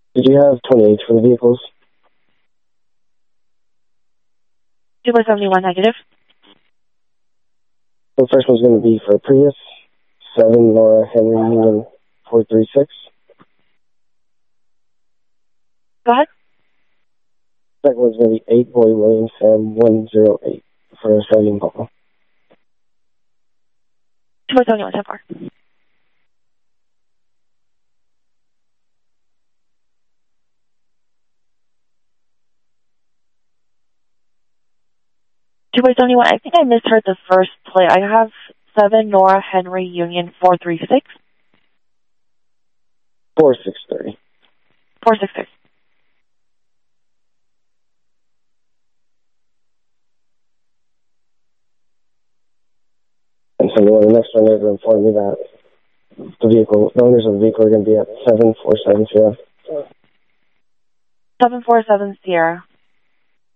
Did you have 28 for the vehicles? 2.71 negative. The first one's going to be for Prius, 7 Laura Henry Union 436. Go ahead. Second one's going to be 8 Boy William Sam 108 for Starting Paul. 2.71 so far. I think I misheard the first plate. I have 7 Nora Henry Union 436. 463. 466. And so the next one is to inform me that the owners of the vehicle are going to be at 7470. 747 Sierra.